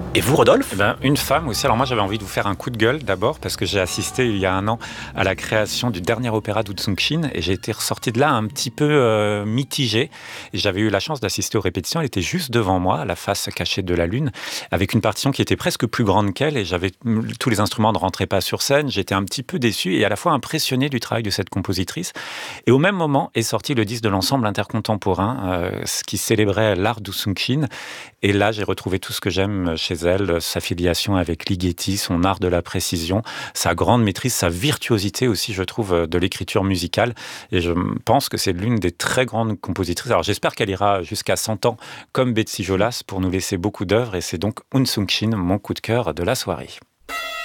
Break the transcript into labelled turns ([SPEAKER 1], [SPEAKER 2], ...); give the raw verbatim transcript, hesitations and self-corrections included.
[SPEAKER 1] Et vous, Rodolphe ?
[SPEAKER 2] Eh ben, une femme aussi. Alors moi, j'avais envie de vous faire un coup de gueule d'abord parce que j'ai assisté il y a un an à la création du dernier opéra d'Oudsun-Shin et j'ai été ressorti de là un petit peu euh, mitigé. Et j'avais eu la chance d'assister aux répétitions. Elle était juste devant moi, à la face cachée de la lune, avec une partition qui était presque plus grande qu'elle et j'avais tous les instruments ne rentraient pas sur scène. J'étais un petit peu déçu et à la fois impressionné du travail de cette compositrice. Et au même moment est sorti le disque de l'ensemble intercontemporain euh, qui célébrait l'art d'Oudsun-Shin. Et là, j'ai retrouvé tout ce que j'aime chez elle, sa filiation avec Ligeti, son art de la précision, sa grande maîtrise, sa virtuosité aussi, je trouve, de l'écriture musicale. Et je pense que c'est l'une des très grandes compositrices. Alors j'espère qu'elle ira jusqu'à cent ans, comme Betsy Jolas, pour nous laisser beaucoup d'œuvres. Et c'est donc Oudsun-Shin, mon coup de cœur de la soirée.